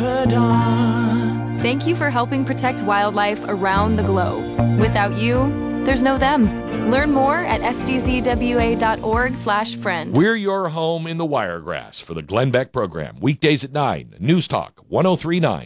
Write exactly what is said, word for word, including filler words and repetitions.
never dawn. Thank you for helping protect wildlife around the globe. Without you, there's no them. Learn more at s d z w a dot org slash friend. We're your home in the Wiregrass for the Glenn Beck program. Weekdays at nine. News Talk one oh three point nine.